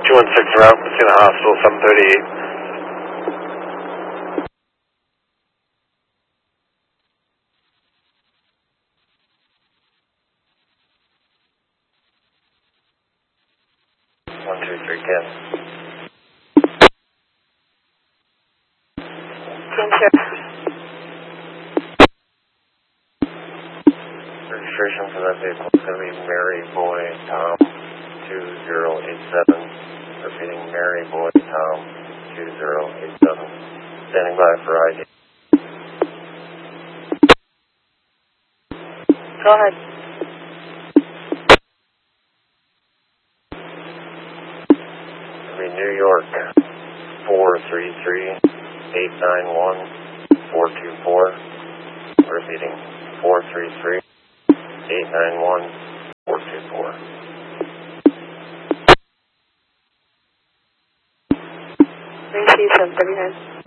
216 route, Messina Hospital, 738. One, two, three, ten. Registration for that vehicle is going to be Mary Boy Tom 2087. Repeating, Mary Boy Tom 2087. Standing by for ID. Go ahead. New York 433-891-424. Repeating, 433-891-424. Receive 739.